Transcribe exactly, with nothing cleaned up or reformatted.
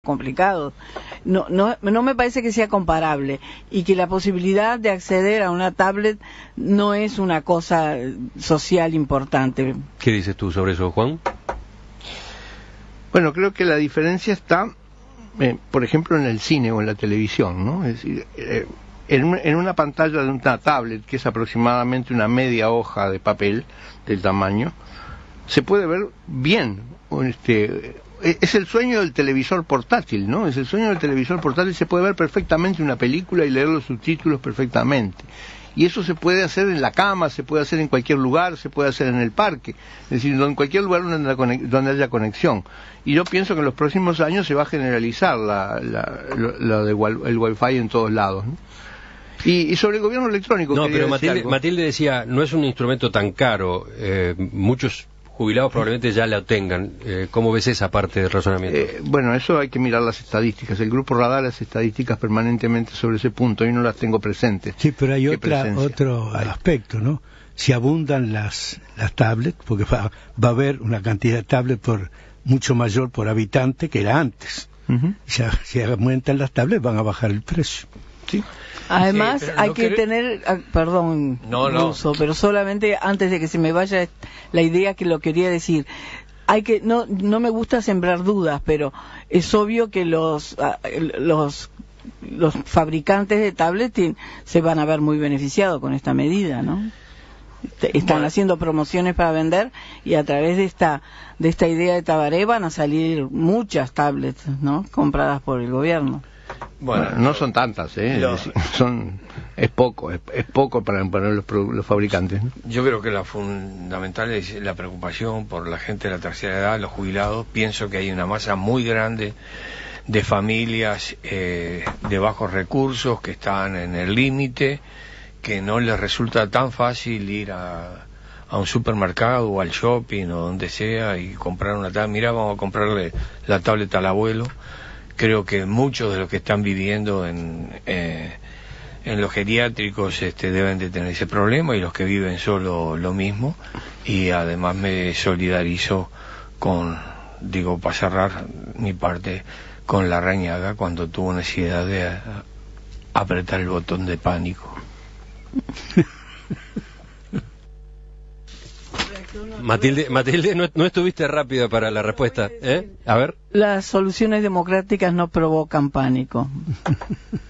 complicados. No, no, no me parece que sea comparable y que la posibilidad de acceder a una tablet no es una cosa social importante. ¿Qué dices tú sobre eso, Juan? Bueno, creo que la diferencia está, eh, por ejemplo, en el cine o en la televisión, ¿no? Es decir, eh, en, un, en una pantalla de una tablet, que es aproximadamente una media hoja de papel del tamaño, se puede ver bien. Este, es el sueño del televisor portátil, ¿no? Es el sueño del televisor portátil, se puede ver perfectamente una película y leer los subtítulos perfectamente. Y eso se puede hacer en la cama, se puede hacer en cualquier lugar, se puede hacer en el parque, es decir, en cualquier lugar donde, donde haya conexión. Y yo pienso que en los próximos años se va a generalizar la, la, la, la de, el Wi-Fi en todos lados, ¿no? Y, y sobre el gobierno electrónico... No, pero Matilde, Matilde decía, no es un instrumento tan caro, eh, muchos jubilados probablemente ya la tengan. Eh, ¿Cómo ves esa parte del razonamiento? Eh, bueno, eso hay que mirar las estadísticas. El Grupo Radar hace estadísticas permanentemente sobre ese punto y no las tengo presentes. Sí, pero hay otra, otro hay? aspecto, ¿no? Si abundan las, las tablets, porque va, va a haber una cantidad de tablets por, mucho mayor por habitante que era antes. Uh-huh. Si, si aumentan las tablets van a bajar el precio. Sí. Además, sí, hay no que quiere... tener, ah, perdón, no, no. Ruso, pero solamente antes de que se me vaya la idea que lo quería decir, hay que no no me gusta sembrar dudas, pero es obvio que los los los fabricantes de tablets se van a ver muy beneficiados con esta medida, ¿no? Están bueno. haciendo promociones para vender y a través de esta de esta idea de Tabaré van a salir muchas tablets, ¿no? Compradas por el gobierno. Bueno, bueno, no son tantas, ¿eh? Lo... Es, son, es poco, es, es poco para, para los, los fabricantes, ¿no? Yo creo que la fundamental es la preocupación por la gente de la tercera edad, los jubilados. Pienso que hay una masa muy grande de familias eh, de bajos recursos que están en el límite, que no les resulta tan fácil ir a, a un supermercado o al shopping o donde sea y comprar una tablet. Mirá, vamos a comprarle la tableta al abuelo. Creo que muchos de los que están viviendo en, eh, en los geriátricos este, deben de tener ese problema y los que viven solo lo mismo. Y además me solidarizo con, digo, para cerrar mi parte, con Larrañaga cuando tuvo necesidad de a, apretar el botón de pánico. Matilde, Matilde no, no estuviste rápida para la respuesta, ¿eh? A ver. Las soluciones democráticas no provocan pánico.